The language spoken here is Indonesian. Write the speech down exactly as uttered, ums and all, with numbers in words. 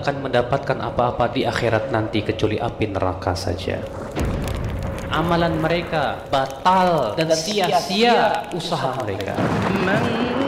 akan mendapatkan apa-apa di akhirat nanti kecuali api neraka saja. Amalan mereka batal dan sia-sia usaha mereka.